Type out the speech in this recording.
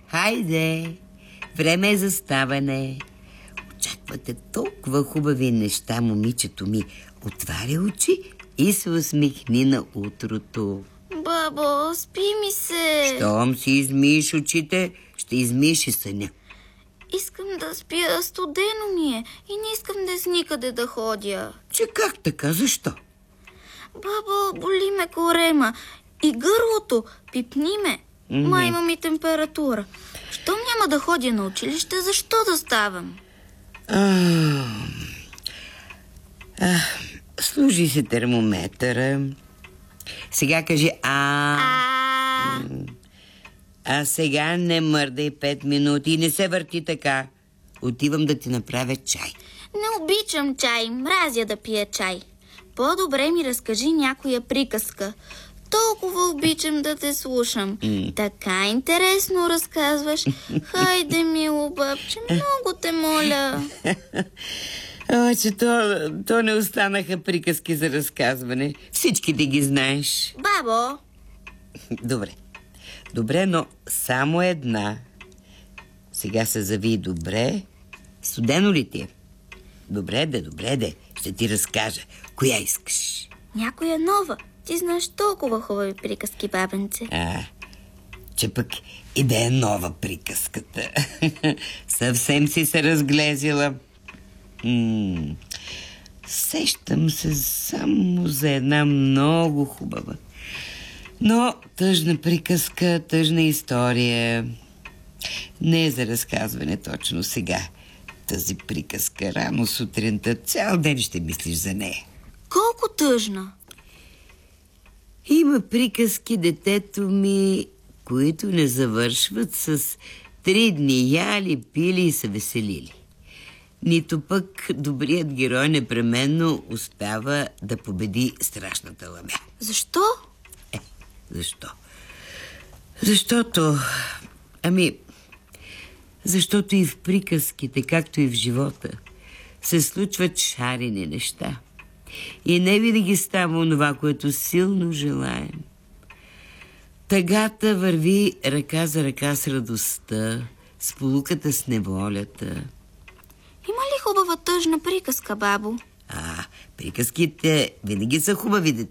Хайде, време е за ставане. Очаквате толкова хубави неща, момичето ми. Отваря очи и се усмихни на утрото. Бабо, спи ми се. Щом си измиеш очите, ще измиеш и съня. Искам да спя, студено ми е и не искам днес никъде да ходя. Че как така? Защо? Бабо, боли ме корема и гърлото, пипни ме. Май имам и температура. Щом няма да ходя на училище, защо да ставам? Служи си термометъра. Сега кажи А сега не мърдай 5 минути и не се върти така. Отивам да ти направя чай. Не обичам чай, мразя да пия чай. По-добре ми разкажи някоя приказка. Толкова обичам да те слушам. Така интересно разказваш. Хайде, мило бабче, много те моля. Че то не останаха приказки за разказване. Всички ти ги знаеш. Бабо! Добре, но само една. Сега се зави добре. Студено ли ти е? Добре де. Ще ти разкажа. Коя искаш? Някоя нова. Ти знаеш толкова хубави приказки, бабенце. Че пък и да е нова приказката. Съвсем си се разглезила. Сещам се само за една много хубава, но тъжна приказка, тъжна история. Не е за разказване точно сега. Тази приказка рано сутринта, цял ден ще мислиш за нея. Колко тъжна? Има приказки, детето ми, които не завършват с 3 дни яли, пили и се веселили. Нито пък добрият герой непременно успява да победи страшната ламя. Защо? Защо? Защото и в приказките, както и в живота, се случват шарени неща. И не винаги става онова, което силно желаем. Тъгата върви ръка за ръка с радостта, сполуката с неволята. Има ли хубава тъжна приказка, бабо? Приказките винаги са хубави,